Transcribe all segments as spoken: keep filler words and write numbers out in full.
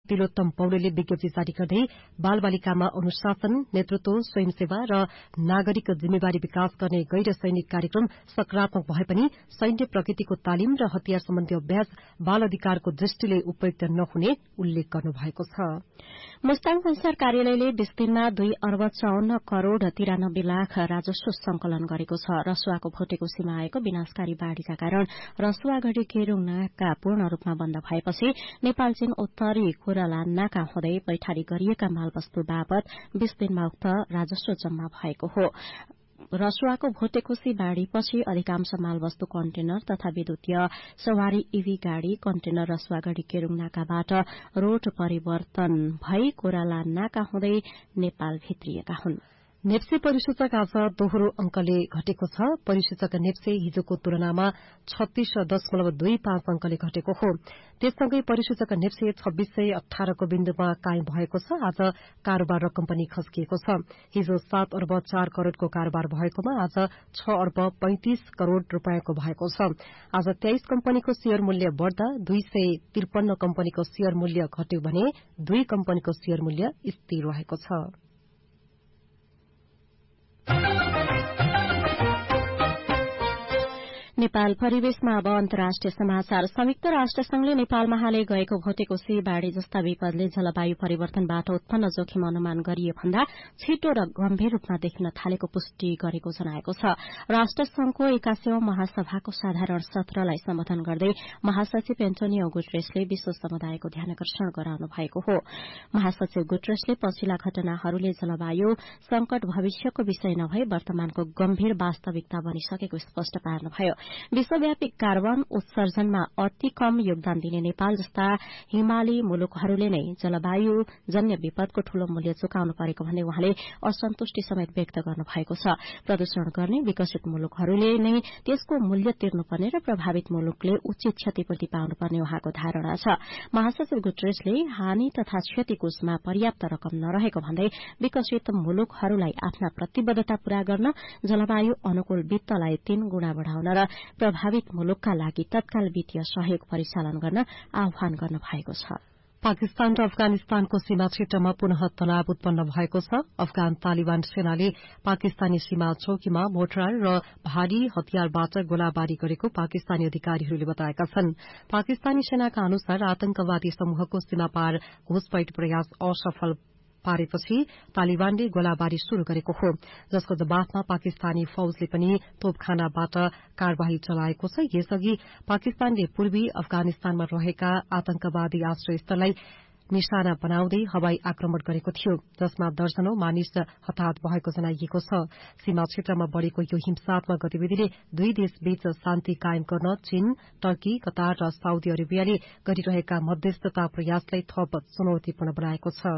तिलोत्तम पौडेलले विज्ञप्ति जारी गर्दै बालबालिकामा अनुशासन, नेतृत्व, स्वयंसेवा र नागरिक जिम्मेवारी विकास गर्ने गैर सैनिक कार्यक्रम सकारात्मक भए पनि सैन्य प्रकृतिको तालिम र हतियार सम्बन्धी अभ्यास बाल अधिकारको दृष्टिले उपयुक्त नहुने उल्लेख गर्नुभएको छ। मुस्ताङ भन्सार कार्यालयले बीस दिनमा दुई अर्ब चौन्न करोड़ तिरानब्बे लाख राजस्व संकलन गरेको छ। रसुवाको भोटेको सीमा आएको विनाशकारी बाढ़ीका कारण रसुवागढ़ी केरूङ नाका पूर्ण रूपमा बन्द भएपछि नेपाल चीन उत्तरी कोराला नाका हुँदै पैठारी गरिएका मालवस्तु बापत बीस दिनमा उक्त राजस्व जम्मा भएको हो। रसुवाको भोटेकोशी बाढ़ीपछि अधिकांश मालवस्तु कन्टेनर तथा विद्युतीय सवारी ईभी गाड़ी कन्टेनर रसुवागढ़ी केरूङ नाकाबाट रोड परिवर्तन भई कोराला नाका हुँदै नेपाल भित्रिएका हुन्। नेप्से परिसूचक आज दोहोरो अंकले घटेको छ। परिसूचक नेप्से हिजोको तुलनामा छत्तीस दशमलव दुई पाँच अंकले घटेको हो। त्यससँगै परिसूचक नेप्से छब्बीस सय अठारको बिन्दुमा कायम भएको छ। आज कारोबार रकम पनि खस्किएको छ। हिजो सात अर्ब चार करोड़को कारोबार भएकोमा आज छ अर्ब पैंतिस करोड़ रूपियाँको भएको छ। आज तेइस कम्पनीको शेयर मूल्य बढ़दा दुई सय त्रिपन्न कम्पनीको शेयर मूल्य घट्यो भने दुई कम्पनीको शेयर मूल्य स्थिर रहेको छ। नेपाल परिवेशमा अब अन्तर्राष्ट्रिय समाचार। संयुक्त राष्ट्र संघले नेपालमा हालै गएको भोटेकोशी बाढ़ी जस्ता विपदले जलवायु परिवर्तनबाट उत्पन्न जोखिम अनुमान गरिए भन्दा छिटो र गम्भीर रूपमा देखिन थालेको पुष्टि गरेको जनाएको छ। राष्ट्र संघको एकासीौं महासभाको साधारण सत्रलाई सम्बोधन गर्दै महासचिव एन्टोनियो गुटरेसले विश्व समुदायको ध्यानाकर्षण गराउनु भएको हो। महासचिव गुटरेसले पछिल्ला घटनाहरूले जलवायु संकट भविष्यको विषय नभई वर्तमानको गम्भीर वास्तविकता बनिसकेको स्पष्ट पार्नुभयो। विश्वव्यापी कार्बन उत्सर्जनमा अति कम योगदान दिने नेपाल जस्ता हिमाली मुलुकहरूले नै जलवायु जन्य विपदको ठूलो मूल्य चुकाउनु परेको भन्दै उहाँले असन्तुष्टि समेत व्यक्त गर्नु भएको छ। प्रदूषण गर्ने विकसित मुलुकहरूले नै त्यसको मूल्य तिर्नुपर्ने र प्रभावित मुलुकले उचित क्षतिपूर्ति पाउनुपर्ने उहाँको धारणा छ। महासचिव गुटरेसले हानि तथा क्षतिकोषमा पर्याप्त रकम नरहेको भन्दै विकसित मुलुकहरूलाई आफ्ना प्रतिबद्धता पूरा गर्न जलवायु अनुकूल वित्तलाई तीन गुणा बढ़ाउन र प्रभावित मुलुकका लागि तत्काल वित्तीय सहयोग परिचालन गर्न आह्वान गर्नु भएको छ। पाकिस्तान र अफगानिस्तानको सीमा क्षेत्रमा पुनः तनाव उत्पन्न भएको छ। अफगान तालिबान सेनाले पाकिस्तानी सीमा चौकीमा मोर्टार र भारी हतियारबाट गोलाबारी गरेको पाकिस्तानी अधिकारीहरूले बताएका छन्। पाकिस्तानी सेनाका अनुसार आतंकवादी समूहको सीमा पार घुसपैठ प्रयास असफल पारेपछि तालिबानले गोलाबारी शुरू गरेको हो, जसको जवाफमा पाकिस्तानी फौजले पनि तोपखानाबाट कार्यवाही चलाएको छ। यसअघि पाकिस्तानले पूर्वी अफगानिस्तानमा रहेका आतंकवादी आश्रयस्थललाई निशाना बनाउँदै हवाई आक्रमण गरेको थियो, जसमा दर्जनौं मानिस हताहत भएको जनाइएको छ। सीमा क्षेत्रमा बढ़ेको यो हिंसात्मक गतिविधिले दुई देशबीच शान्ति कायम गर्न चीन, टर्की, कतार र साउदी अरेबियाले गरिरहेका मध्यस्थता प्रयासलाई थप चुनौतीपूर्ण बनाएको छ।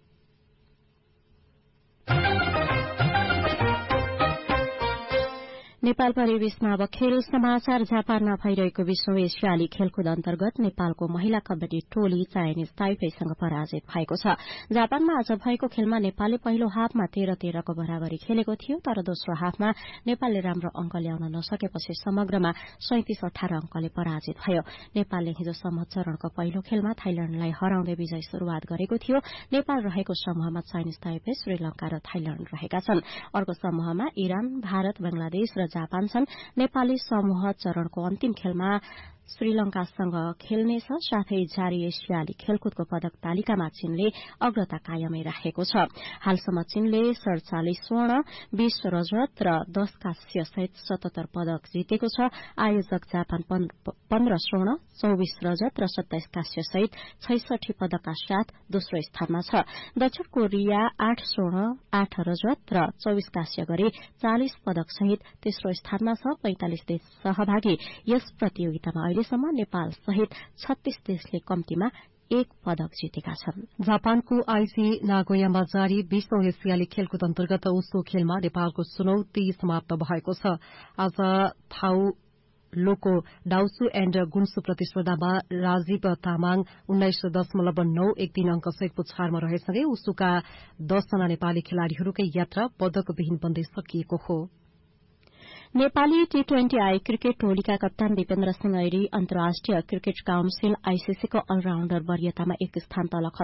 नेपाल परिवेशमा अब खेल समाचार। जापानमा भइरहेको विश्व एसियाली खेलकुद अन्तर्गत नेपालको महिला कबड्डी टोली चाइनिज ताइपेसँग पराजित भएको छ। जापानमा आज भएको खेलमा नेपालले पहिलो हाफमा तेह्र तेह्रको बराबरी खेलेको थियो, तर दोस्रो हाफमा नेपालले राम्रो अंक ल्याउन नसकेपछि समग्रमा सैंतिस अठार अंकले पराजित भयो। नेपालले हिजोसम्म चरणको पहिलो खेलमा थाइल्याण्डलाई हराउँदै विजय शुरूआत गरेको थियो। नेपाल रहेको समूहमा चाइनिज ताइपे, श्रीलंका र थाइल्याण्ड रहेका छन्। अर्को समूहमा इरान, भारत, बंगलादेश र जापान छन्। नेपाली समूह चरणको अन्तिम खेलमा श्रीलंकासँग खेल्नेछ। साथै जारी एसियाली खेलकुदको पदक तालिकामा चीनले अग्रता कायमै राखेको छ। हालसम्म चीनले सड़चालिस स्वर्ण, बीस रजत र दस कांस्य सहित सतहत्तर पदक जितेको छ। आयोजक जापान पन्ध्र स्वर्ण, चौबीस रजत र सत्ताइस कांस्य सहित छैसठी पदकका साथ दोस्रो स्थानमा छ। दक्षिण कोरिया आठ स्वर्ण, आठ रजत र चौबीस कांस्य गरी चालिस पदक सहित तेस्रो स्थानमा छ। पैंतालिस देश सहभागी यस प्रतियोगितामा अहिलेसम्म नेपाल सहित छत्तीस देशले कम्तीमा एक पदक जितेका छन्। जापानको आइसी नागोयामा जारी बीसौं एसियाली खेलकुद अन्तर्गत उसो खेलमा नेपालको चुनौती समाप्त भएको छ। आज थाउ लोको डाउसु एण्ड गुन्सु प्रतिस्पर्धामा राजीव तामाङ उन्नाइस दशमलव नौ एक तीन अंक सहित पुछारमा रहेसँगै उसुका दसजना नेपाली खेलाड़ीहरूकै यात्रा पदकविहीन बन्दै सकिएको हो। Nepali T twenty I cricket टोलीका कप्तान दीपेन्द्र सिंह ऐरी अन्तर्राष्ट्रिय क्रिकेट काउन्सिल आईसीसीको अलराउण्डर वरियतामा एक स्थान तल